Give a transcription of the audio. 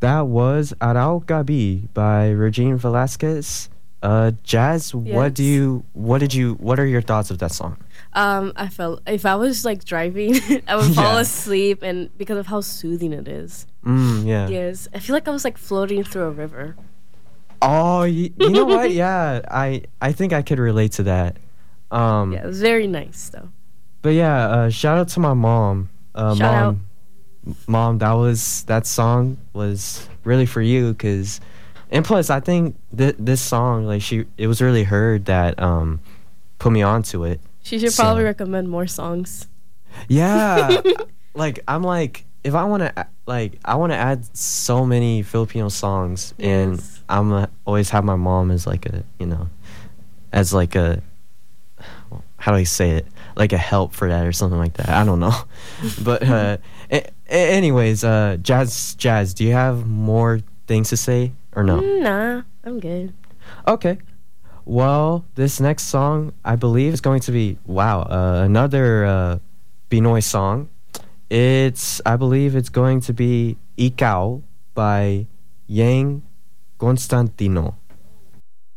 That was Araucabi by Regine Velasquez. Jazz, Yes. what are your thoughts of that song? I felt if I was like driving, I would fall Yeah. asleep, and because of how soothing it is. Yeah. Yes, I feel like I was like floating through a river. Oh, you know what? Yeah, I think I could relate to that. Yeah, Um, it was very nice though. but yeah, shout out to my mom. Shout out. Mom, that song was really for you, cause, and plus I think this song, like, it was really her that put me onto it. She should probably So recommend more songs. yeah, like I'm like, if I want to, like, I want to add so many Filipino songs, and Yes. always have my mom as like a, as like a, how do I say it, like a help for that or something like that. I don't know, but anyways, Jazz, do you have more things to say or no? Nah, I'm good. Okay. Well, this next song, I believe, is going to be another Pinoy song. I believe it's going to be Ikaw by Yang Constantino.